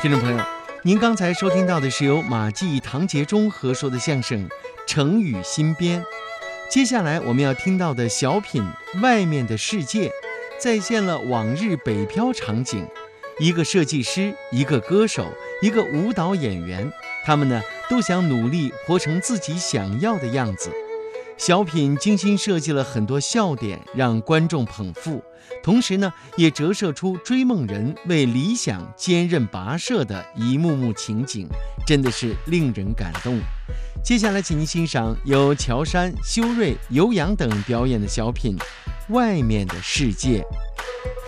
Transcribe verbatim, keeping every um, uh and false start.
听众朋友，您刚才收听到的是由马季、唐杰忠合说的相声《成语新编》。接下来我们要听到的小品《外面的世界》，再现了往日北漂场景。一个设计师，一个歌手，一个舞蹈演员，他们呢都想努力活成自己想要的样子。小品精心设计了很多笑点，让观众捧腹，同时呢也折射出追梦人为理想坚韧跋涉的一幕幕情景，真的是令人感动。接下来请您欣赏由乔杉、修睿、尤洋等表演的小品《外面的世界》。